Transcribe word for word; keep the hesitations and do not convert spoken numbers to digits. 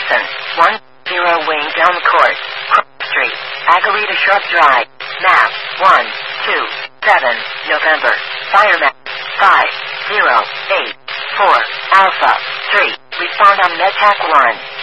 Listen. one zero wing down the court. Cross Street. Agarita Shrub Drive. Map. one two seven. November. Fireman. five zero eight four. Alpha. three. Respond on MedTech one.